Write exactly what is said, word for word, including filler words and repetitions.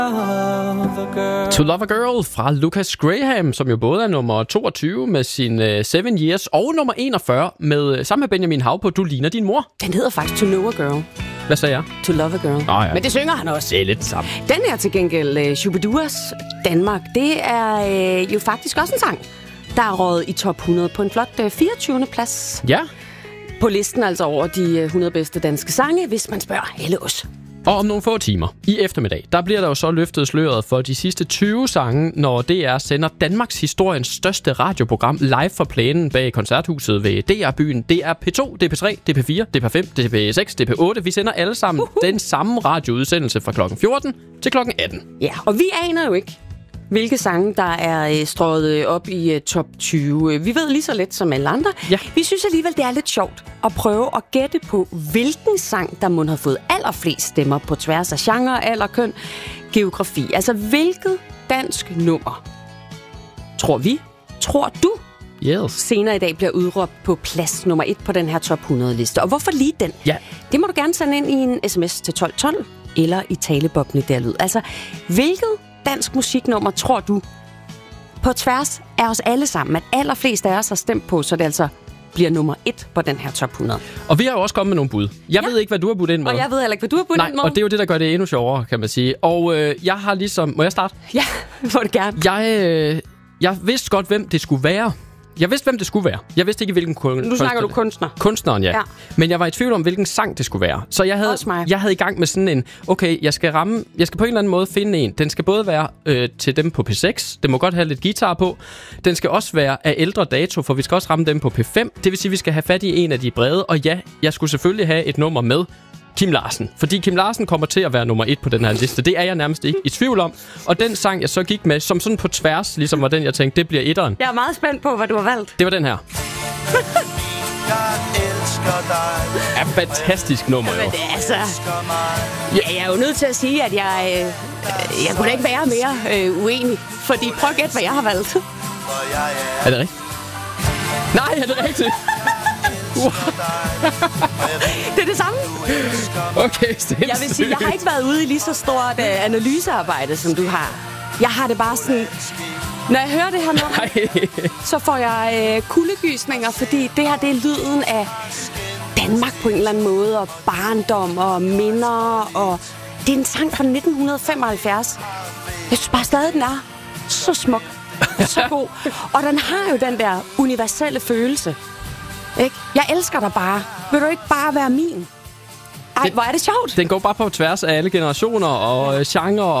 To Love a Girl fra Lucas Graham, som jo både er nummer toogtyve med sin uh, Seven Years, og nummer enogfyrre med, sammen med Benjamin Hav på Du ligner din mor. Den hedder faktisk To Know a Girl. Hvad sagde jeg? To Love a Girl. Oh, ja. Men det synger han også. Det er lidt sammen. Den er til gengæld uh, Shubiduas Danmark. Det er uh, jo faktisk også en sang, der er røget i top hundrede på en flot uh, fireogtyvende plads. Ja. På listen altså over de hundrede bedste danske sange, hvis man spørger alle os. Og om nogle få timer i eftermiddag, der bliver der jo så løftet sløret for de sidste tyve sange, når D R sender Danmarks historiens største radioprogram live fra plænen bag koncerthuset ved D R-byen. Det er P to, det er P tre, det er P fire, det er P fem, det er P seks, det er P otte. Vi sender alle sammen uh-huh. den samme radioudsendelse fra klokken fjorten til klokken atten. Ja, og vi aner jo ikke, hvilke sange, der er strøget op i uh, top tyve. Vi ved lige så let som alle andre. Ja. Vi synes alligevel, det er lidt sjovt at prøve at gætte på, hvilken sang, der må have fået allerflest stemmer på tværs af genre, alder, køn, geografi. Altså, hvilket dansk nummer, tror vi, tror du, yes. senere i dag bliver udråbt på plads nummer et på den her top hundrede-liste. Og hvorfor lige den? Ja. Det må du gerne sende ind i en sms til tolv tolv, eller i taleboblen der lyd. Altså, hvilket dansk musiknummer tror du på tværs af os alle sammen, at allerflest af os har stemt på, så det altså bliver nummer et på den her top hundrede. Og vi har jo også kommet med nogle bud. Jeg ja. ved ikke, hvad du har budt ind med. Og jeg ved heller ikke, hvad du har budt Nej, ind med. og det er jo det, der gør det endnu sjovere, kan man sige. Og øh, jeg har ligesom... Må jeg starte? Ja, må det gerne. Jeg, øh, jeg vidste godt, hvem det skulle være. Jeg vidste, hvem det skulle være. Jeg vidste ikke, hvilken kunstner. Nu snakker du kunstner. Kunstneren, ja. ja. Men jeg var i tvivl om, hvilken sang det skulle være. Så jeg havde, jeg havde i gang med sådan en, okay, jeg skal ramme, jeg skal på en eller anden måde finde en. Den skal både være øh, til dem på P seks, det må godt have lidt guitar på. Den skal også være af ældre dato, for vi skal også ramme dem på P fem. Det vil sige, vi skal have fat i en af de brede. Og ja, jeg skulle selvfølgelig have et nummer med Kim Larsen. Fordi Kim Larsen kommer til at være nummer et på den her liste. Det er jeg nærmest ikke i tvivl om. Og den sang, jeg så gik med, som sådan på tværs, ligesom var den, jeg tænkte, det bliver etteren. Jeg er meget spændt på, hvad du har valgt. Det var den her. Ja, fantastisk nummer, jo. Men altså, ja, jeg er jo nødt til at sige, at jeg, øh, jeg kunne da ikke være mere øh, uenig. Fordi prøv at gætte, hvad jeg har valgt. Er det rigtigt? Nej, er det rigtigt? Wow. Det er det samme. Okay, sindssygt. Jeg vil sige, jeg har ikke været ude i lige så stort uh, analysearbejde, som du har. Jeg har det bare sådan... Når jeg hører det her nummer, så får jeg uh, kuldegysninger, fordi det her, det er lyden af Danmark på en eller anden måde, og barndom og minder, og det er en sang fra nitten femoghalvfjerds. Jeg synes bare stadig, den er så smuk, så god. Og den har jo den der universelle følelse. Ikke? Jeg elsker dig bare. Vil du ikke bare være min? Ej, hvor er det sjovt. Den går bare på tværs af alle generationer og ja. genre